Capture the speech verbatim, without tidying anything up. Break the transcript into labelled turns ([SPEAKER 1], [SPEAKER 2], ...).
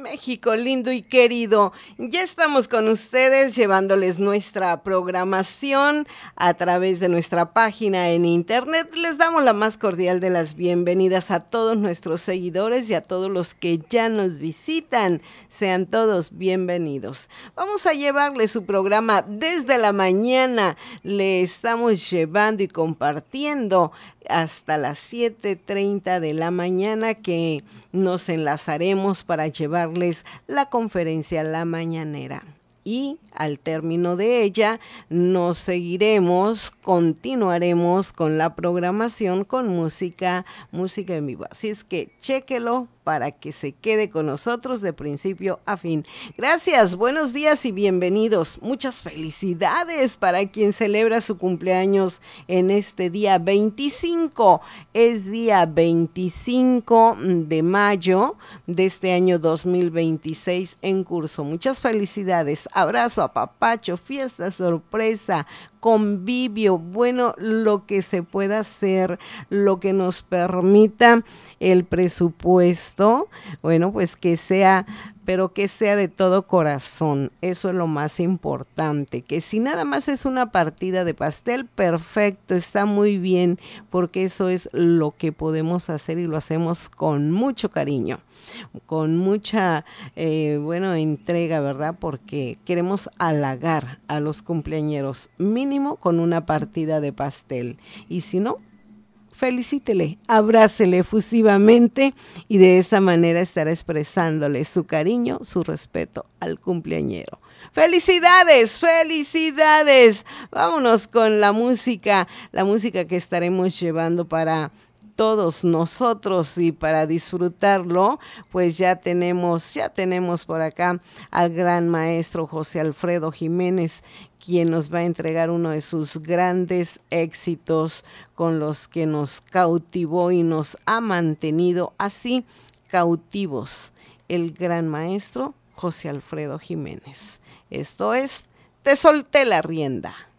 [SPEAKER 1] México lindo y querido, ya estamos con ustedes llevándoles nuestra programación a través de nuestra página en internet. Les damos la más cordial de las bienvenidas a todos nuestros seguidores y a todos los que ya nos visitan. Sean todos bienvenidos. Vamos a llevarles su programa desde la mañana. Le estamos llevando y compartiendo hasta las siete treinta de la mañana, que nos enlazaremos para llevarles la conferencia La Mañanera. Y al término de ella nos seguiremos, continuaremos con la programación con música, música en vivo. Así es que chéquelo para que se quede con nosotros de principio a fin. Gracias, buenos días y bienvenidos. Muchas felicidades para quien celebra su cumpleaños en este día veinticinco. Es día veinticinco de mayo de este año dos mil veintiséis en curso. Muchas felicidades. Abrazo, apapacho, fiesta, sorpresa, convivio, bueno, lo que se pueda hacer, lo que nos permita el presupuesto, bueno, pues que sea, pero que sea de todo corazón. Eso es lo más importante, que si nada más es una partida de pastel, perfecto, está muy bien, porque eso es lo que podemos hacer y lo hacemos con mucho cariño, con mucha, eh, bueno, entrega, ¿verdad? Porque queremos halagar a los cumpleañeros, mínimo con una partida de pastel. Y si no, felicítele, abrácele efusivamente y de esa manera estará expresándole su cariño, su respeto al cumpleañero. ¡Felicidades! ¡Felicidades! Vámonos con la música, la música que estaremos llevando para todos nosotros y para disfrutarlo, pues ya tenemos, ya tenemos por acá al gran maestro José Alfredo Jiménez, quien nos va a entregar uno de sus grandes éxitos con los que nos cautivó y nos ha mantenido así cautivos, el gran maestro José Alfredo Jiménez. Esto es Te solté la rienda.